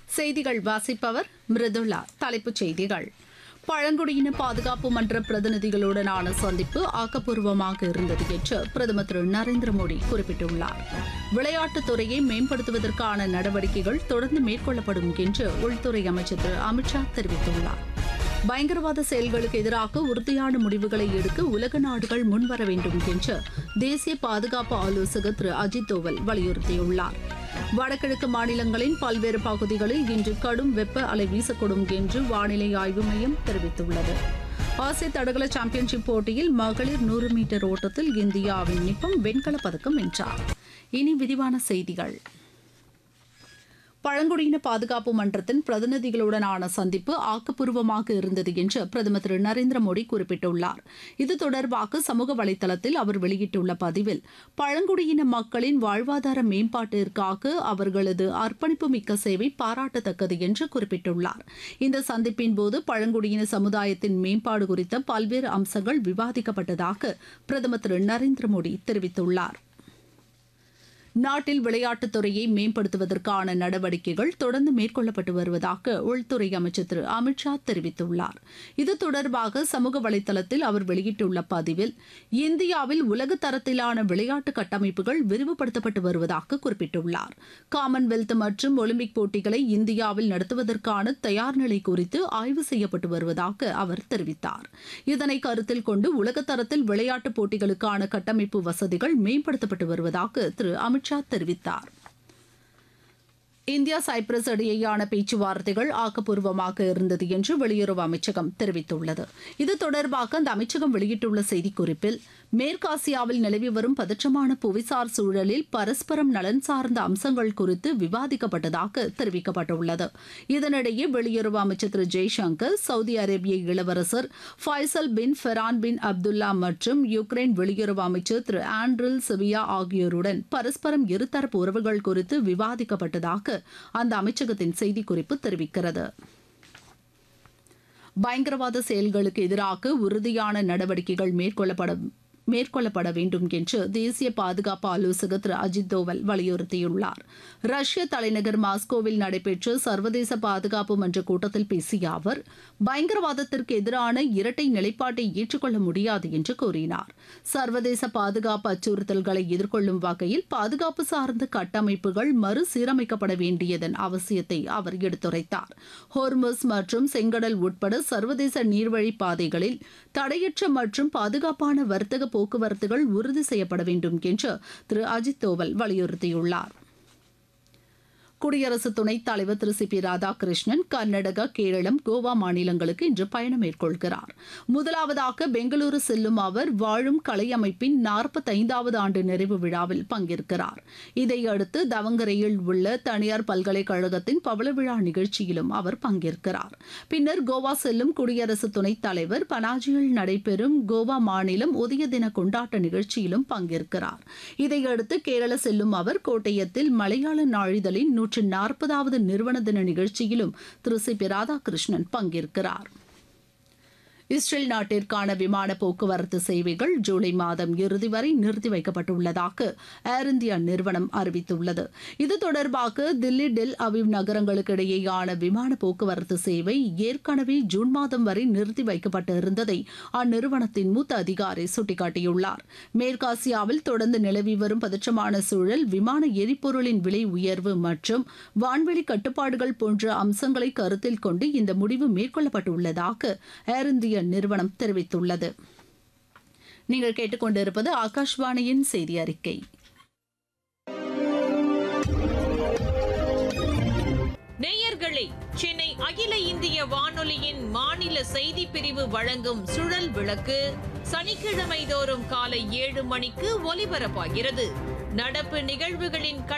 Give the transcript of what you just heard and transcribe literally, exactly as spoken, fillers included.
செய்திகள் வாசிப்பவர் மிருதுளா. தலைப்புச் செய்திகள்: பழங்குடியின பாதுகாப்பு மன்ற பிரதிநிதிகளுடனான சந்திப்பு ஆக்கப்பூர்வமாக இருந்தது என்று பிரதமர் திரு நரேந்திர மோடி குறிப்பிட்டுள்ளார். விளையாட்டுத் துறையை மேம்படுத்துவதற்கான நடவடிக்கைகள் தொடர்ந்து மேற்கொள்ளப்படும் என்று உள்துறை அமைச்சர் திரு அமித்ஷா தெரிவித்துள்ளார். பயங்கரவாத செயல்களுக்கு எதிராக உறுதியான முடிவுகளை எடுக்க உலக நாடுகள் முன்வர வேண்டும் என்று தேசிய பாதுகாப்பு ஆலோசகர் திரு அஜித் தோவல் வலியுறுத்தியுள்ளார். வடகிழக்கு மாநிலங்களின் பல்வேறு பகுதிகளில் இன்று கடும் வெப்ப அலை வீசக்கூடும் என்று வானிலை ஆய்வு மையம் தெரிவித்துள்ளது. ஆசிய தடகள சாம்பியன்ஷிப் போட்டியில் மகளிர் நூறு மீட்டர் ஓட்டத்தில் இந்தியாவின் நிப்பம் வெண்கலப் பதக்கம் வென்றார். இனி விரிவான செய்திகள். பழங்குடியின பாதுகாப்பு மன்றத்தின் பிரதிநிதிகளுடனான சந்திப்பு ஆக்கப்பூர்வமாக இருந்தது என்று பிரதமர் திரு நரேந்திர மோடி குறிப்பிட்டுள்ளார். இது தொடர்பாக சமூக வலைதளத்தில் அவர் வெளியிட்டுள்ள பதிவில், பழங்குடியின மக்களின் வாழ்வாதார மேம்பாட்டிற்காக அவர்களது அர்ப்பணிப்பு மிக்க சேவை பாராட்டத்தக்கது என்று குறிப்பிட்டுள்ளார். இந்த சந்திப்பின் போது பழங்குடியின சமுதாயத்தின் மேம்பாடு குறித்த பல்வேறு அம்சங்கள் விவாதிக்கப்பட்டதாக பிரதமர் திரு நரேந்திர மோடி தெரிவித்துள்ளார். நாட்டில் விளையாட்டுத் துறையை மேம்படுத்துவதற்கான நடவடிக்கைகள் தொடர்ந்து மேற்கொள்ளப்பட்டு வருவதாக உள்துறை அமைச்சர் திரு அமித்ஷா தெரிவித்துள்ளார். இது தொடர்பாக சமூக வலைதளத்தில் அவர் வெளியிட்டுள்ள பதிவில், இந்தியாவில் உலக தரத்திலான விளையாட்டு கட்டமைப்புகள் விரிவுபடுத்தப்பட்டு வருவதாக குறிப்பிட்டுள்ளார். காமன்வெல்த் மற்றும் ஒலிம்பிக் போட்டிகளை இந்தியாவில் நடத்துவதற்கான தயார் நிலை குறித்து ஆய்வு செய்யப்பட்டு வருவதாக அவர் தெரிவித்தார். இதனை கருத்தில் கொண்டு உலகத்தரத்தில் விளையாட்டுப் போட்டிகளுக்கான கட்டமைப்பு வசதிகள் மேம்படுத்தப்பட்டு வருவதாக திரு அமித்ஷா தெரிவித்தார். இந்தியா சைப்ரஸ் இடையேயான பேச்சுவார்த்தைகள் ஆக்கப்பூர்வமாக இருந்தது என்று வெளியுறவு அமைச்சகம் தெரிவித்துள்ளது. இது தொடர்பாக அந்த அமைச்சகம் வெளியிட்டுள்ள செய்திக்குறிப்பில், மேற்காசியாவில் நிலவி வரும் பதற்றமான புவிசார் சூழலில் பரஸ்பரம் நலன் சார்ந்த அம்சங்கள் குறித்து விவாதிக்கப்பட்டதாக தெரிவிக்கப்பட்டுள்ளது. இதனிடையே வெளியுறவு அமைச்சர் திரு ஜெய்சங்கர், சவுதி அரேபிய இளவரசர் ஃபைசல் பின் ஃபெரான் பின் அப்துல்லா மற்றும் யுக்ரைன் வெளியுறவு அமைச்சர் திரு ஆண்ட்ரில் சிவியா ஆகியோருடன் பரஸ்பரம் இருதரப்பு உறவுகள் குறித்து விவாதிக்கப்பட்டதாக அந்த அமைச்சகத்தின் செய்திக்குறிப்பு தெரிவிக்கிறது. பயங்கரவாத செயல்களுக்கு எதிராக உறுதியான நடவடிக்கைகள் மேற்கொள்ளப்பட மேற்கொள்ளப்பட வேண்டும் என்று தேசிய பாதுகாப்பு ஆலோசகர் திரு அஜித் தோவல் வலியுறுத்தியுள்ளார். ரஷ்ய தலைநகர் மாஸ்கோவில் நடைபெற்ற சர்வதேச பாதுகாப்பு மன்ற கூட்டத்தில் பேசிய அவர், பயங்கரவாதத்திற்கு எதிரான இரட்டை நிலைப்பாட்டை ஏற்றுக்கொள்ள முடியாது என்று கூறினார். சர்வதேச பாதுகாப்பு அச்சுறுத்தல்களை எதிர்கொள்ளும் வகையில் பாதுகாப்பு சார்ந்த கட்டமைப்புகள் மறுசீரமைக்கப்பட வேண்டியதன் அவசியத்தை அவர் எடுத்துரைத்தார். ஹோர்முஸ் மற்றும் செங்கடல் உட்பட சர்வதேச நீர்வழி பாதைகளில் தடையற்ற மற்றும் பாதுகாப்பான வர்த்தக போக்குவரத்துகள் உறுதி செய்யப்பட வேண்டும் என்று திரு அஜித் தோவல் வலியுறுத்தியுள்ளார். குடியரசு துணைத் தலைவர் திரு சி பி ராதாகிருஷ்ணன் கர்நாடகா, கேரளம், கோவா மாநிலங்களுக்கு இன்று பயணம் மேற்கொள்கிறார். முதலாவதாக பெங்களூரு செல்லும் அவர் வாழும் கலை அமைப்பின் நாற்பத்தைந்தாவது ஆண்டு நிறைவு விழாவில் பங்கேற்கிறார். இதையடுத்து தவங்கரையில் உள்ள தனியார் பல்கலைக்கழகத்தின் பவள விழா நிகழ்ச்சியிலும் அவர் பங்கேற்கிறார். பின்னர் கோவா செல்லும் குடியரசு துணைத் தலைவர் பனாஜியில் நடைபெறும் கோவா மாநிலம் உதய தின கொண்டாட்ட நிகழ்ச்சியிலும் பங்கேற்கிறார். இதையடுத்து கேரள செல்லும் அவர் கோட்டயத்தில் மலையாள நாளிதழின் நூற்று நாற்பதாவது நிறுவன தின நிகழ்ச்சியிலும் திரு சி பி ராதாகிருஷ்ணன் பங்கேற்கிறார். இஸ்ரேல் நாட்டிற்கான விமான போக்குவரத்து சேவைகள் ஜூலை மாதம் இறுதி வரை நிறுத்தி வைக்கப்பட்டுள்ளதாக ஏர் இந்தியா நிறுவனம் அறிவித்துள்ளது. இது தொடர்பாக தில்லி, டெல் அவிவ் நகரங்களுக்கு இடையேயான விமான போக்குவரத்து சேவை ஏற்கனவே ஜூன் மாதம் வரை நிறுத்தி வைக்கப்பட்டிருந்ததை அந்நிறுவனத்தின் மூத்த அதிகாரி சுட்டிக்காட்டியுள்ளார். மேற்காசியாவில் தொடர்ந்து நிலவி வரும் பதற்றமான சூழல், விமான எரிபொருளின் விலை உயர்வு மற்றும் வான்வெளி கட்டுப்பாடுகள் போன்ற அம்சங்களை கருத்தில் கொண்டு இந்த முடிவு மேற்கொள்ளப்பட்டுள்ளதாக ஏர் இந்தியா நிறுவனம் தெரிவித்துள்ளது. நீங்கள் கேட்டுக்கொண்டிருப்பது ஆகாஷ்வாணியின் செய்தி அறிக்கை. நேயர்களே, சென்னை அகில இந்திய வானொலியின் மாநில செய்தி பிரிவு வழங்கும் சுழல் விளக்கு சனிக்கிழமை தோறும் காலை ஏழு மணிக்கு ஒலிபரப்பாகிறது. நடப்பு நிகழ்வுகளின்